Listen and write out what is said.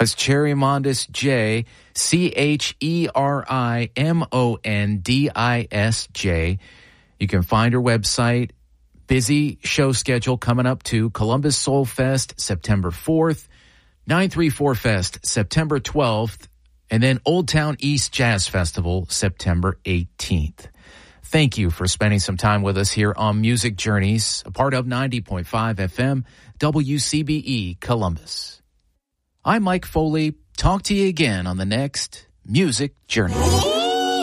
That's Cherrimondis J, Cherrimondisj. You can find her website. Busy show schedule coming up to Columbus Soul Fest, September 4th, 934 Fest, September 12th, and then Old Town East Jazz Festival, September 18th. Thank you for spending some time with us here on Music Journeys, a part of 90.5 FM, WCBE Columbus. I'm Mike Foley. Talk to you again on the next Music Journey.